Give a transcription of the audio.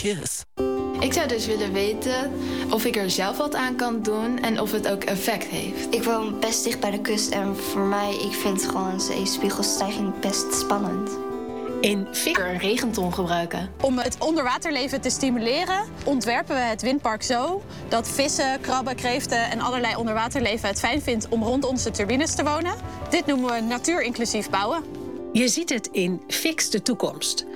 Kiss. Ik zou dus willen weten of ik er zelf wat aan kan doen en of het ook effect heeft. Ik woon best dicht bij de kust en voor mij, ik vind gewoon een zeespiegelstijging best spannend. In Fix Een regenton gebruiken. Om het onderwaterleven te stimuleren ontwerpen we het windpark zo dat vissen, krabben, kreeften en allerlei onderwaterleven het fijn vindt om rond onze turbines te wonen. Dit noemen we natuurinclusief bouwen. Je ziet het in Fix de toekomst.